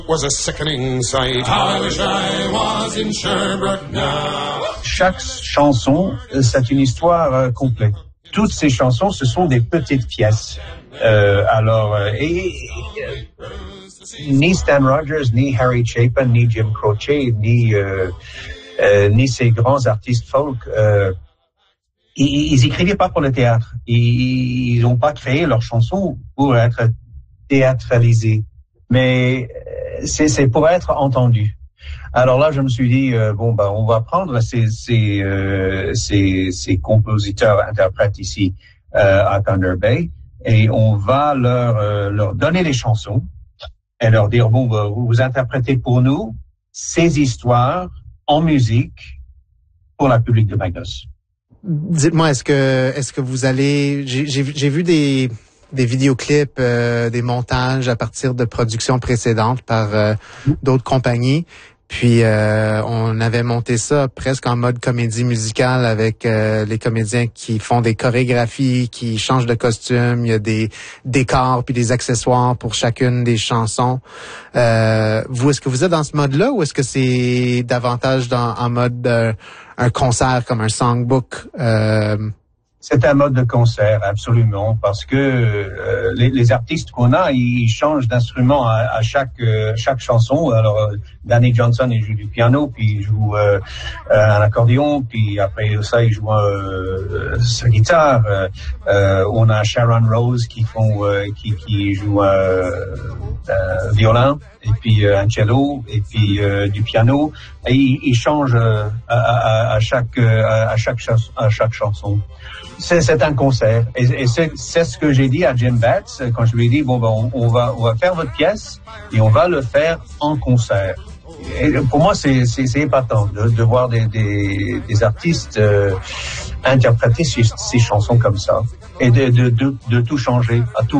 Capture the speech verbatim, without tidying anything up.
Was a sickening sight. I wish I was in Sherbrooke now. Chaque chanson, c'est une histoire euh, complète. Toutes ces chansons, ce sont des petites pièces. Euh, alors, euh, et, et, euh, ni Stan Rogers, ni Harry Chapin, ni Jim Croce, ni euh, euh, ni ces grands artistes folk, euh, ils, ils écrivaient pas pour le théâtre. Ils, ils ont pas créé leurs chansons pour être théâtralisées, mais c'est, c'est pour être entendu. Alors là, je me suis dit euh, bon bah on va prendre ces ces euh, ces, ces compositeurs interprètes ici euh, à Thunder Bay et on va leur euh, leur donner les chansons et leur dire bon bah, vous vous interprétez pour nous ces histoires en musique pour la public de Magnus. Dites-moi, est-ce que est-ce que vous allez j'ai j'ai, j'ai vu des des vidéoclips, euh, des montages à partir de productions précédentes par euh, d'autres compagnies. Puis euh, on avait monté ça presque en mode comédie musicale avec euh, les comédiens qui font des chorégraphies, qui changent de costume. Il y a des décors puis des accessoires pour chacune des chansons. Euh, vous, est-ce que vous êtes dans ce mode-là ou est-ce que c'est davantage dans en mode euh, un concert comme un songbook? Euh... C'est un mode de concert, absolument, parce que euh, les, les artistes qu'on a, ils changent d'instrument à, à chaque euh, chaque chanson. Alors, euh, Danny Johnson, il joue du piano, puis il joue euh, un accordéon, puis après ça, il joue euh, sa guitare. Euh, euh, on a Sharon Rose qui font euh, qui qui joue euh, euh, violon, et puis euh, un cello, et puis euh, du piano. Et ils, ils changent euh, à, à, à chaque à chaque à chaque chanson. C'est, c'est un concert. Et, et c'est, c'est ce que j'ai dit à Jim Batts quand je lui ai dit, bon, ben, on, on va, on va faire votre pièce et on va le faire en concert. Et pour moi, c'est, c'est, c'est épatant de, de voir des, des, des artistes euh, interpréter ces, ces chansons comme ça et de, de, de, de tout changer, à tout